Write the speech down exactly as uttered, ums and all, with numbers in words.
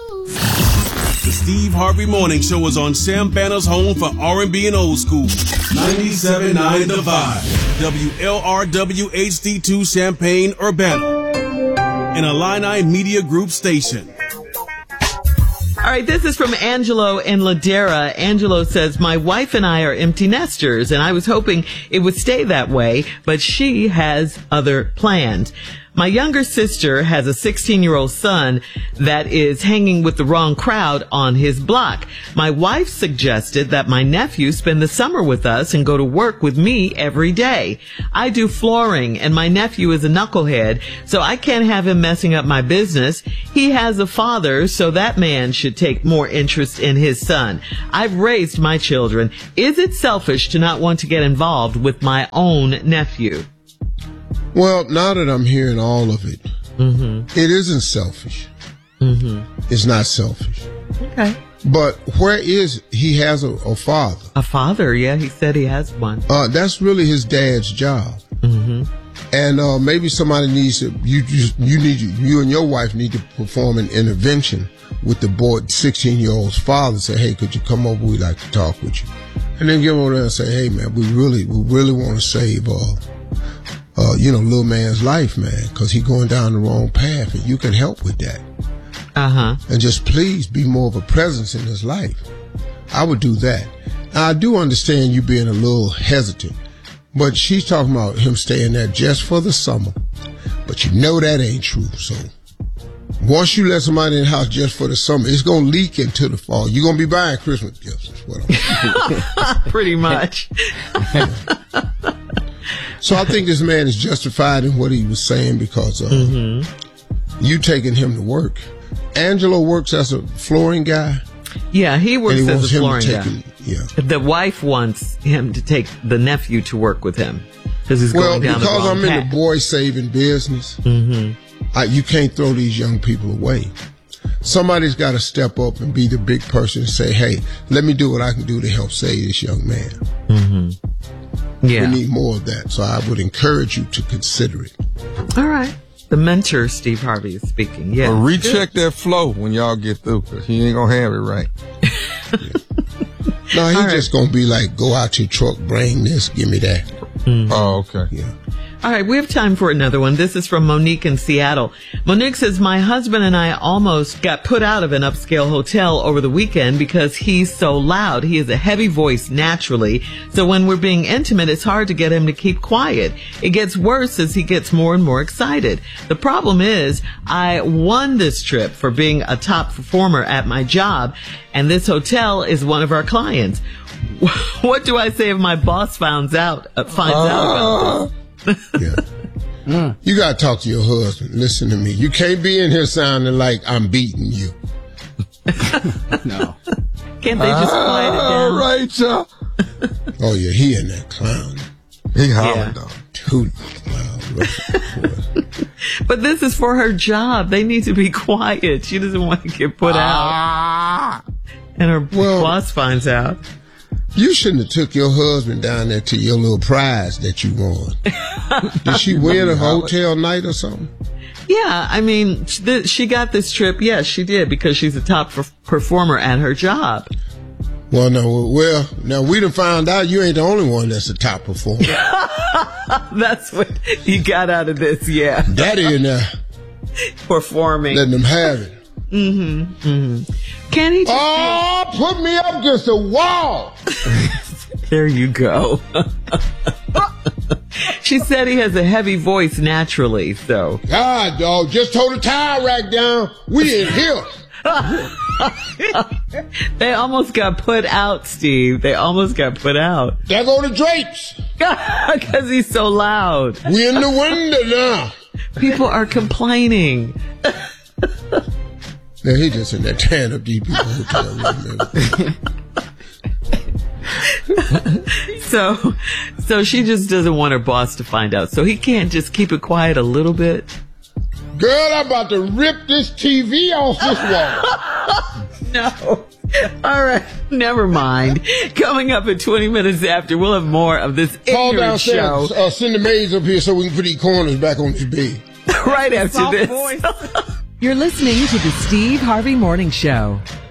The Steve Harvey Morning Show is on Sam Banner's home for R and B and old school. ninety-seven point nine The Vibe. W L R W H D two Champaign, Urbana. An Illini Media Group station. All right, this is from Angelo in Ladera. Angelo says, my wife and I are empty nesters, and I was hoping it would stay that way, but she has other plans. My younger sister has a sixteen-year-old son that is hanging with the wrong crowd on his block. My wife suggested that my nephew spend the summer with us and go to work with me every day. I do flooring, and my nephew is a knucklehead, so I can't have him messing up my business. He has a father, so that man should take more interest in his son. I've raised my children. Is it selfish to not want to get involved with my own nephew? Well, now that I'm hearing all of it, mm-hmm. it isn't selfish. Mm-hmm. It's not selfish. Okay. But where is, he has a, a father. A father, yeah, he said he has one. Uh, that's really his dad's job. Mm-hmm. And uh, maybe somebody needs to, you just, you need, you and your wife need to perform an intervention with the boy, sixteen-year-old's father, say, hey, could you come over? We'd like to talk with you. And then get over there and say, hey, man, we really, we really want to save, uh, Uh, you know, little man's life, man, because he's going down the wrong path, and you can help with that. Uh-huh. And just please be more of a presence in his life. I would do that. Now, I do understand you being a little hesitant, but she's talking about him staying there just for the summer. But you know that ain't true, so once you let somebody in the house just for the summer, it's going to leak into the fall. You're going to be buying Christmas gifts, is what I'm Pretty much. So I think this man is justified in what he was saying because uh, mm-hmm. you taking him to work. Angelo works as a flooring guy. Yeah, he works he as a flooring guy. Him, yeah. The wife wants him to take the nephew to work with him because he's well, going down the wrong because I'm path. in the boy saving business, mm-hmm. I, you can't throw these young people away. Somebody's got to step up and be the big person and say, hey, let me do what I can do to help save this young man. Mm-hmm. Yeah. We need more of that. So I would encourage you to consider it. All right. The mentor, Steve Harvey, is speaking. Yeah. Well, recheck that flow when y'all get through, because he ain't going to have it right. No, he's right. just going to be like, go out to your truck, bring this, give me that. Mm-hmm. Oh, okay. Yeah. All right, we have time for another one. This is from Monique in Seattle. Monique says, my husband and I almost got put out of an upscale hotel over the weekend because he's so loud. He has a heavy voice naturally. So when we're being intimate, it's hard to get him to keep quiet. It gets worse as he gets more and more excited. The problem is I won this trip for being a top performer at my job, and this hotel is one of our clients. What do I say if my boss finds out, uh, finds uh. out about this? Yeah. Mm. You got to talk to your husband. Listen to me. You can't be in here sounding like I'm beating you. No. Can't they just quiet it down? All right, y'all. Oh, yeah, he in that clown. He hollering, yeah. though. Too loud. But this is for her job. They need to be quiet. She doesn't want to get put ah. out. And her well, boss finds out. You shouldn't have took your husband down there to your little prize that you won. Did she win a hotel night or something? Yeah, I mean, she got this trip. Yes, she did, because she's a top performer at her job. Well, no, well, now we done found out you ain't the only one that's a top performer. That's what you got out of this, yeah. Daddy in there. Performing. Letting them have it. Mm-hmm, mm-hmm. Can he just Oh, be- put me up against the wall. There you go. She said he has a heavy voice naturally, so. God, dog, just told the tire rack down. We in here. They almost got put out, Steve. They almost got put out. There go the drapes. Because he's so loud. We in the window now. People are complaining. Now he just in that tearing up these people hotel room. So, so she just doesn't want her boss to find out. So he can't just keep it quiet a little bit. Girl, I'm about to rip this T V off this wall. No. All right. Never mind. Coming up at twenty minutes after, we'll have more of this Call ignorant show. Uh, send the maids up here so we can put these corners back on this bed. Right after this. You're listening to the Steve Harvey Morning Show.